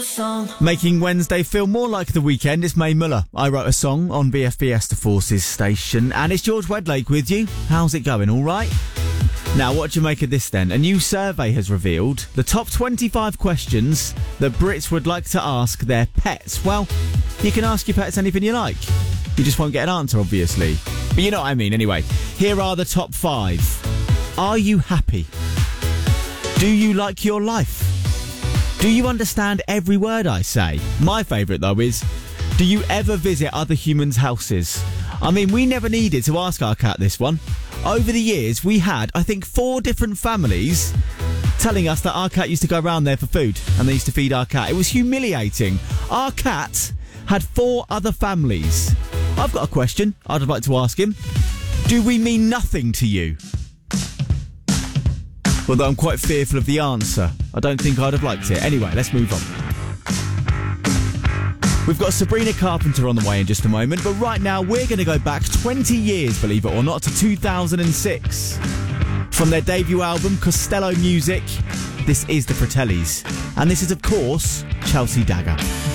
Making Wednesday feel more like the weekend is Mae Muller. I wrote a song on BFBS The Forces station, and it's George Wedlake with you. How's it going, all right? Now, what do you make of this then? A new survey has revealed the top 25 questions that Brits would like to ask their pets. Well, you can ask your pets anything you like. You just won't get an answer, obviously. But you know what I mean. Anyway, here are the top 5. Are you happy? Do you like your life? Do you understand every word I say? My favourite, though, is, do you ever visit other humans' houses? I mean, we never needed to ask our cat this one. Over the years, we had, I think, 4 different families telling us that our cat used to go around there for food, and they used to feed our cat. It was humiliating. Our cat had 4 other families. I've got a question I'd like to ask him. Do we mean nothing to you? Although I'm quite fearful of the answer. I don't think I'd have liked it. Anyway, let's move on. We've got Sabrina Carpenter on the way in just a moment, but right now we're going to go back 20 years, believe it or not, to 2006. From their debut album, Costello Music, this is the Fratellis. And this is, of course, Chelsea Dagger.